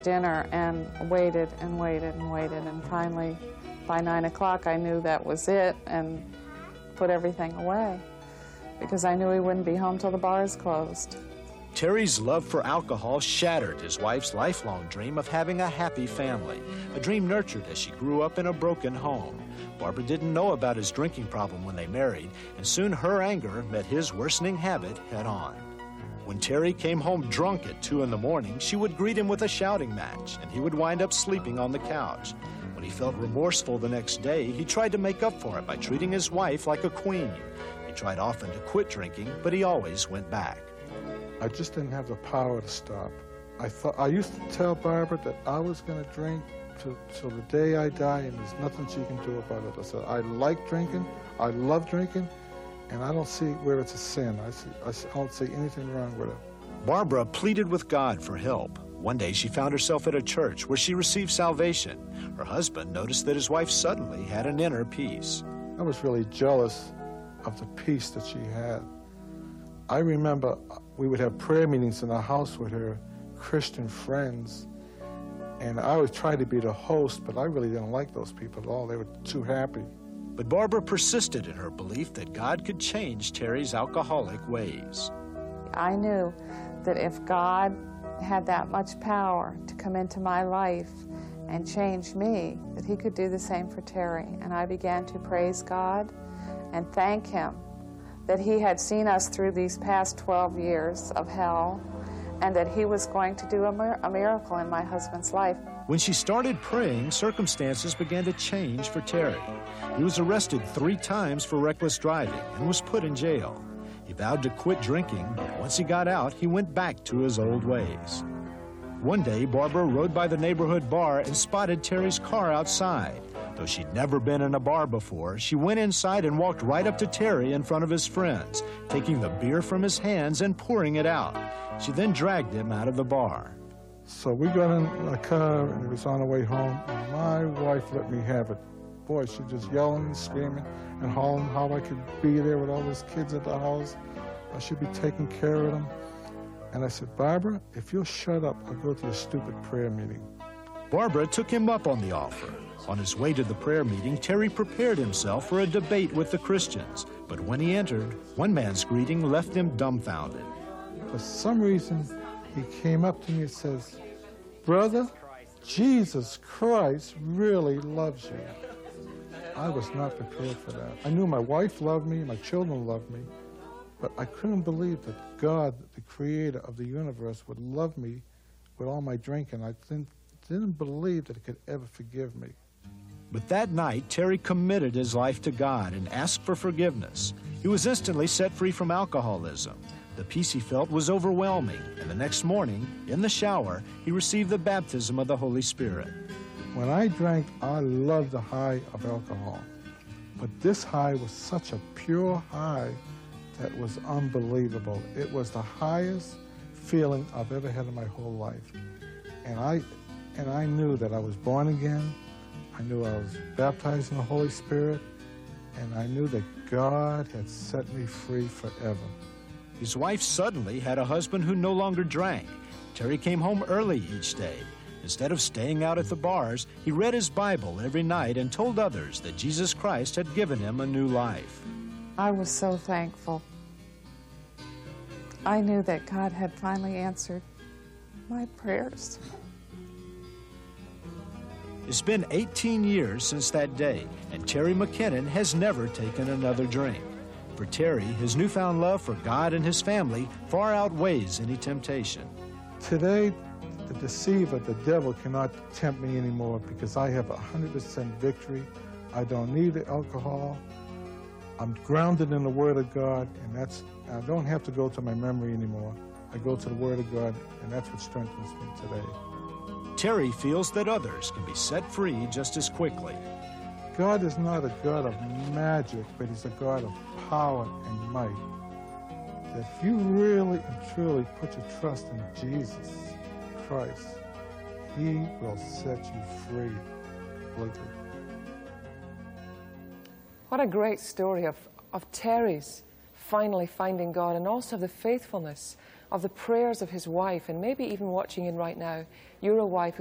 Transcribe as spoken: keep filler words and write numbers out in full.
dinner and waited and waited and waited, and finally by nine o'clock I knew that was it and put everything away because I knew he wouldn't be home till the bars closed. Terry's love for alcohol shattered his wife's lifelong dream of having a happy family, a dream nurtured as she grew up in a broken home. Barbara didn't know about his drinking problem when they married, and soon her anger met his worsening habit head on. When Terry came home drunk at two in the morning, she would greet him with a shouting match, and he would wind up sleeping on the couch. When he felt remorseful the next day, he tried to make up for it by treating his wife like a queen. He tried often to quit drinking, but he always went back. I just didn't have the power to stop. I thought I used to tell Barbara that I was going to drink till, till the day I die, and there's nothing she can do about it. I said, I like drinking, I love drinking, and I don't see where it's a sin. I, see, I don't see anything wrong with it. Barbara pleaded with God for help. One day she found herself at a church where she received salvation. Her husband noticed that his wife suddenly had an inner peace. I was really jealous of the peace that she had. I remember we would have prayer meetings in our house with her Christian friends, and I always tried to be the host, but I really didn't like those people at all. They were too happy. But Barbara persisted in her belief that God could change Terry's alcoholic ways. I knew that if God had that much power to come into my life and change me, that he could do the same for Terry. And I began to praise God and thank him that he had seen us through these past twelve years of hell, and that he was going to do a, mir a miracle in my husband's life. When she started praying, circumstances began to change for Terry. He was arrested three times for reckless driving and was put in jail. He vowed to quit drinking, but once he got out, he went back to his old ways. One day, Barbara rode by the neighborhood bar and spotted Terry's car outside. Though she'd never been in a bar before, she went inside and walked right up to Terry in front of his friends, taking the beer from his hands and pouring it out. She then dragged him out of the bar. So we got in a car, and it was on the way home, and my wife let me have it. Boy, she just yelling and screaming and hollering how I could be there with all those kids at the house. I should be taking care of them. And I said, Barbara, if you'll shut up, I'll go to your stupid prayer meeting. Barbara took him up on the offer. On his way to the prayer meeting, Terry prepared himself for a debate with the Christians. But when he entered, one man's greeting left him dumbfounded. For some reason, he came up to me and says, Brother, Jesus Christ really loves you. I was not prepared for that. I knew my wife loved me, my children loved me, but I couldn't believe that God, the creator of the universe, would love me with all my drinking. I didn't, didn't believe that he could ever forgive me. But that night, Terry committed his life to God and asked for forgiveness. He was instantly set free from alcoholism. The peace he felt was overwhelming, and the next morning, in the shower, he received the baptism of the Holy Spirit. When I drank, I loved the high of alcohol. But this high was such a pure high that was unbelievable. It was the highest feeling I've ever had in my whole life. And I, and I knew that I was born again. I knew I was baptized in the Holy Spirit. And I knew that God had set me free forever. His wife suddenly had a husband who no longer drank. Terry came home early each day. Instead of staying out at the bars, he read his Bible every night and told others that Jesus Christ had given him a new life. I was so thankful. I knew that God had finally answered my prayers. It's been eighteen years since that day, and Terry McKinnon has never taken another drink. For Terry, his newfound love for God and his family far outweighs any temptation. Today, the deceiver, the devil, cannot tempt me anymore because I have a one hundred percent victory. I don't need the alcohol. I'm grounded in the Word of God, and that's, I don't have to go to my memory anymore. I go to the Word of God, and that's what strengthens me today. Terry feels that others can be set free just as quickly. God is not a God of magic, but he's a God of power and might. If you really and truly put your trust in Jesus Christ, he will set you free completely. What a great story of, of Terry's finally finding God, and also the faithfulness of the prayers of his wife, and maybe even watching in right now, you're a wife